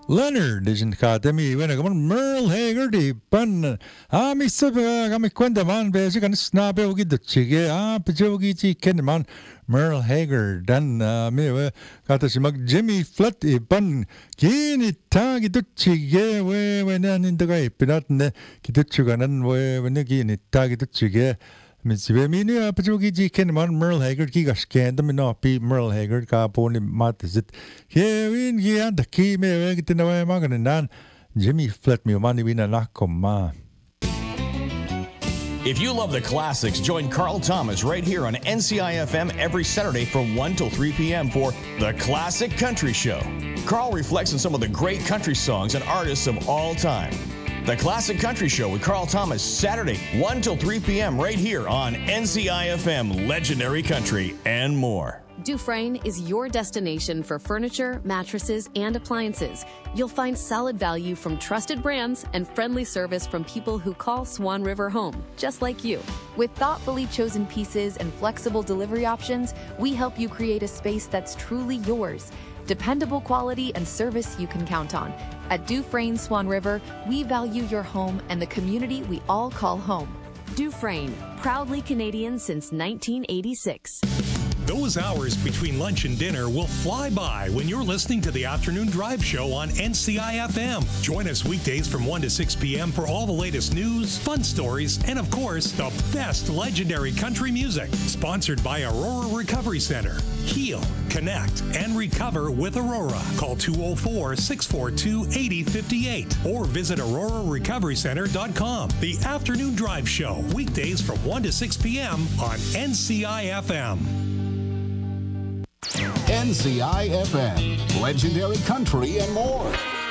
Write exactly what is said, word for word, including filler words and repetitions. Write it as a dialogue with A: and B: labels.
A: Leonard is in Academy. When I come on, Merle Hagerty, Bun. Ah, Mister Kami Quenda Man, Basic and Snap, Ogi the Chige, Ah, Pajogi, Kenman, Merle Hager, Dan, me, Katashimak, Jimmy Flat, Bun, Kini Tagi to Chige, when in the guy, Pinat, Kituchugan, and when again, Tagi to Chige. Miss Vemini, Pajogi, Kenman, Merle Hager, Gigas Candam, and not be Merle Hager, Caponi Mat is it. Here in here, the key may get in the way, Magan and Dan. Jimmy Flat me money win a nakoma.
B: If you love the classics, join Carl Thomas right here on N C I F M every Saturday from one till three p.m. for The Classic Country Show. Carl reflects on some of the great country songs and artists of all time. The Classic Country Show with Carl Thomas, Saturday, one till three p.m. right here on N C I F M, Legendary Country, and more.
C: Dufresne is your destination for furniture, mattresses, and appliances. You'll find solid value from trusted brands and friendly service from people who call Swan River home, just like you. With thoughtfully chosen pieces and flexible delivery options, we help you create a space that's truly yours. Dependable quality and service you can count on. At Dufresne Swan River, we value your home and the community we all call home. Dufresne, proudly Canadian since nineteen eighty-six.
D: Those hours between lunch and dinner will fly by when you're listening to the Afternoon Drive Show on N C I F M. Join us weekdays from one to six p.m. for all the latest news, fun stories, and of course, the best legendary country music. Sponsored by Aurora Recovery Center. Heal, connect, and recover with Aurora. Call two oh four, six four two, eight oh five eight or visit aurora recovery center dot com. The Afternoon Drive Show, weekdays from one to six p.m. on N C I F M.
E: N C I F M, legendary country and more.